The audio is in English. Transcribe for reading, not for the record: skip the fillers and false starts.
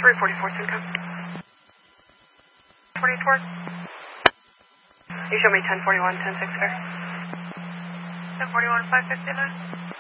344 Simcoe. 44. You show me 1041, 1060. 1041, 559.